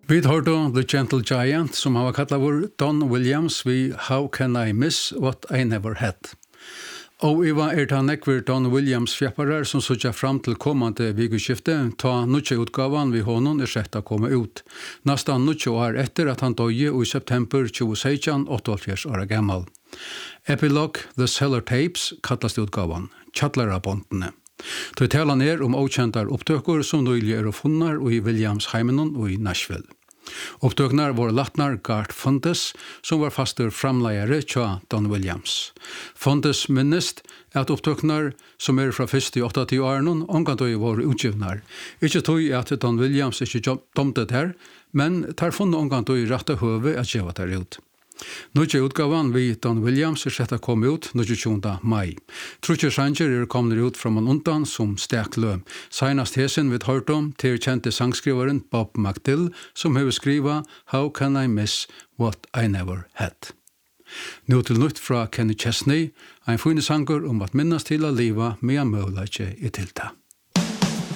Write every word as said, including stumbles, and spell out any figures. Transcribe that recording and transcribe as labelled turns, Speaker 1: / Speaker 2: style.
Speaker 1: Vi hørte The Gentle Giant, som har kallat vår Don Williams vi How Can I Miss What I Never Had. Og Iva er ta nekver Don Williams fjepparar som sutja fram til kommande vikuskifte, ta nutje utgavan vi honom er sett å komme ut. Nastan nutje år etter at han døye i september tjue seksten, åttaoghálvfjerds år gammal. Epilogue The Cellar Tapes kallast utgavan, Tjallarabondene. Det talan er om okjentar opptøkker som nylig er funnar i Williams heimenon og i Nashville. Opptøknar var latnar Gart Fontes, som var fastur framleiare tja Don Williams. Fontes minnest at opptøknar som er fra fyrst i åttati årenon omgantøy var utgivnar. Ikke tog at Don Williams ikke domtet her, men tar funnet omgantøy rette høve at gjeva der ut. Nutje utgavan vi Don Williams er sett å komme ut tjuende mai. Trutje sanger er kommet ut fra man undan som steklø. Senast hesen vi hørt om til kjente sangskriveren Bob McDill som har skriva How Can I Miss What I Never Had. Nå til nytt fra Kenny Chesney, en funne sanger om at minnes til å leva med en møvleikje i tilta.